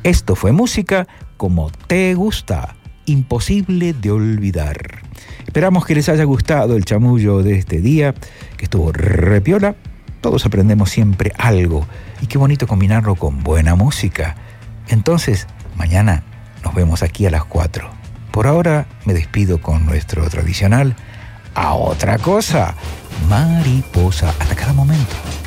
Esto fue música como te gusta, imposible de olvidar. Esperamos que les haya gustado el chamullo de este día, que estuvo repiola. Todos aprendemos siempre algo y qué bonito combinarlo con buena música. Entonces, mañana nos vemos aquí a las 4. Por ahora me despido con nuestro tradicional "a otra cosa", mariposa. Hasta cada momento.